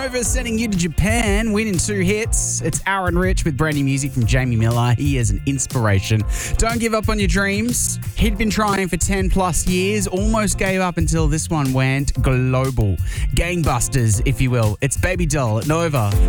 Nova sending you to Japan, winning 2 hits. It's Aaron Rich with brand new music from Jamie Miller. He is an inspiration. Don't give up on your dreams. He'd been trying for 10 plus years, almost gave up until this one went global. Gangbusters, if you will. It's Baby Doll at Nova.